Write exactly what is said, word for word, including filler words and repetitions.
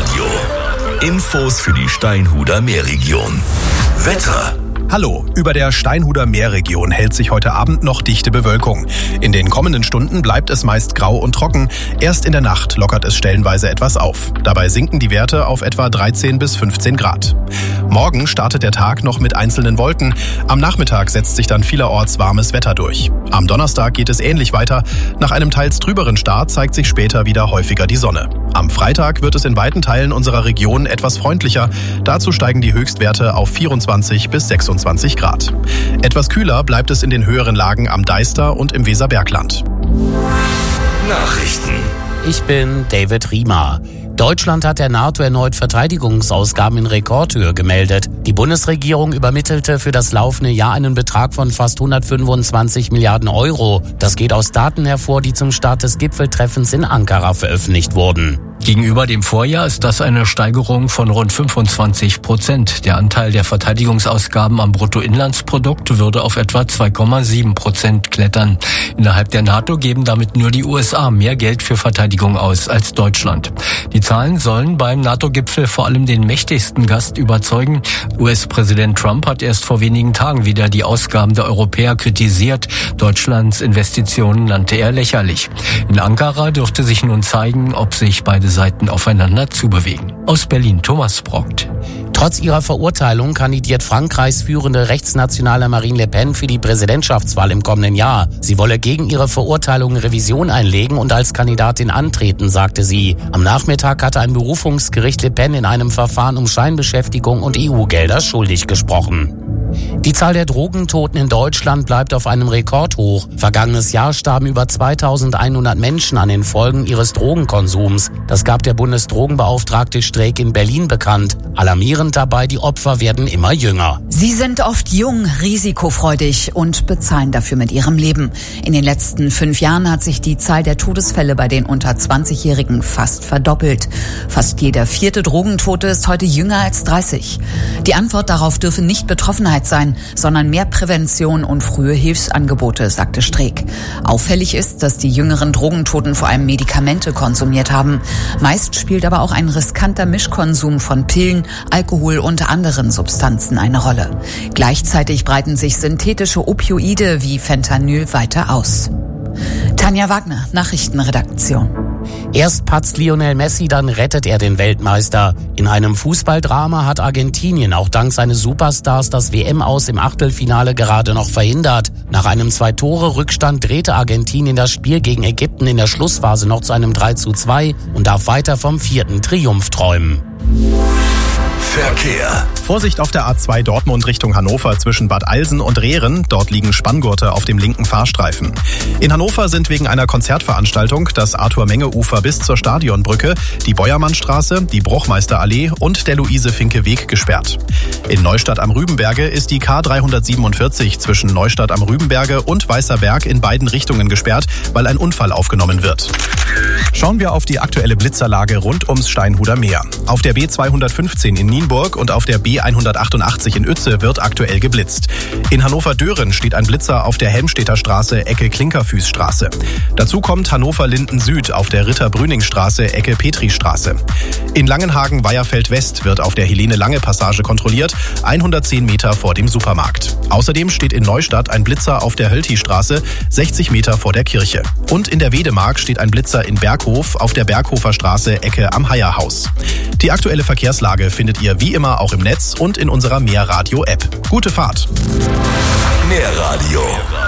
Meerradio. Infos für die Steinhuder Meerregion. Wetter. Hallo, über der Steinhuder Meerregion hält sich heute Abend noch dichte Bewölkung. In den kommenden Stunden bleibt es meist grau und trocken. Erst in der Nacht lockert es stellenweise etwas auf. Dabei sinken die Werte auf etwa dreizehn bis fünfzehn Grad. Morgen startet der Tag noch mit einzelnen Wolken. Am Nachmittag setzt sich dann vielerorts warmes Wetter durch. Am Donnerstag geht es ähnlich weiter. Nach einem teils trüberen Start zeigt sich später wieder häufiger die Sonne. Am Freitag wird es in weiten Teilen unserer Region etwas freundlicher. Dazu steigen die Höchstwerte auf vierundzwanzig bis sechsundzwanzig Grad. Etwas kühler bleibt es in den höheren Lagen am Deister und im Weserbergland. Nachrichten. Ich bin David Riemer. Deutschland hat der NATO erneut Verteidigungsausgaben in Rekordhöhe gemeldet. Die Bundesregierung übermittelte für das laufende Jahr einen Betrag von fast hundertfünfundzwanzig Milliarden Euro. Das geht aus Daten hervor, die zum Start des Gipfeltreffens in Ankara veröffentlicht wurden. Gegenüber dem Vorjahr ist das eine Steigerung von rund fünfundzwanzig Prozent. Der Anteil der Verteidigungsausgaben am Bruttoinlandsprodukt würde auf etwa zwei Komma sieben Prozent klettern. Innerhalb der NATO geben damit nur die U S A mehr Geld für Verteidigung aus als Deutschland. Die Zahlen sollen beim NATO-Gipfel vor allem den mächtigsten Gast überzeugen. U S-Präsident Trump hat erst vor wenigen Tagen wieder die Ausgaben der Europäer kritisiert. Deutschlands Investitionen nannte er lächerlich. In Ankara dürfte sich nun zeigen, ob sich beide Seiten aufeinander zubewegen. Aus Berlin Thomas Brockt. Trotz ihrer Verurteilung kandidiert Frankreichs führende rechtsnationale Marine Le Pen für die Präsidentschaftswahl im kommenden Jahr. Sie wolle gegen ihre Verurteilung Revision einlegen und als Kandidatin antreten, sagte sie. Am Nachmittag hatte ein Berufungsgericht Le Pen in einem Verfahren um Scheinbeschäftigung und E U-Gelder schuldig gesprochen. Die Zahl der Drogentoten in Deutschland bleibt auf einem Rekordhoch. Vergangenes Jahr starben über zweitausendeinhundert Menschen an den Folgen ihres Drogenkonsums. Das gab der Bundesdrogenbeauftragte Streeck in Berlin bekannt. Alarmierend dabei, die Opfer werden immer jünger. Sie sind oft jung, risikofreudig und bezahlen dafür mit ihrem Leben. In den letzten fünf Jahren hat sich die Zahl der Todesfälle bei den unter zwanzigjährigen fast verdoppelt. Fast jeder vierte Drogentote ist heute jünger als dreißig. Die Antwort darauf dürfe nicht Betroffenheit sein, sondern mehr Prävention und frühe Hilfsangebote, sagte Streeck. Auffällig ist, dass die jüngeren Drogentoten vor allem Medikamente konsumiert haben. Meist spielt aber auch ein riskanter Mischkonsum von Pillen, Alkohol und anderen Substanzen eine Rolle. Gleichzeitig breiten sich synthetische Opioide wie Fentanyl weiter aus. Tanja Wagner, Nachrichtenredaktion. Erst patzt Lionel Messi, dann rettet er den Weltmeister. In einem Fußballdrama hat Argentinien auch dank seines Superstars das W M-Aus im Achtelfinale gerade noch verhindert. Nach einem Zwei-Tore-Rückstand drehte Argentinien das Spiel gegen Ägypten in der Schlussphase noch zu einem drei zu zwei und darf weiter vom vierten Triumph träumen. Verkehr. Vorsicht auf der A zwei Dortmund Richtung Hannover zwischen Bad Eilsen und Rehren. Dort liegen Spanngurte auf dem linken Fahrstreifen. In Hannover sind wegen einer Konzertveranstaltung das Arthur-Menge-Ufer bis zur Stadionbrücke, die Beuermannstraße, die Bruchmeisterallee und der Luise-Finke-Weg gesperrt. In Neustadt am Rübenberge ist die K dreihundertsiebenundvierzig zwischen Neustadt am Rübenberge und Weißer Berg in beiden Richtungen gesperrt, weil ein Unfall aufgenommen wird. Schauen wir auf die aktuelle Blitzerlage rund ums Steinhuder Meer. Auf der B zweihundertfünfzehn in Nienburg und auf der B hundertachtundachtzig in Uetze wird aktuell geblitzt. In Hannover-Dören steht ein Blitzer auf der Helmstedter Straße, Ecke Klinkerfüßstraße. Dazu kommt Hannover-Linden Süd auf der Ritter-Brüning-Straße, Ecke Petristraße. In Langenhagen-Weiherfeld-West wird auf der Helene-Lange-Passage kontrolliert, hundertzehn Meter vor dem Supermarkt. Außerdem steht in Neustadt ein Blitzer auf der Hölti-Straße, sechzig Meter vor der Kirche. Und in der Wedemark steht ein Blitzer in Berghof auf der Berghofer Straße, Ecke am Heierhaus. Die aktuelle Verkehrslage findet ihr wie immer auch im Netz und in unserer Meerradio-App. Gute Fahrt! Meerradio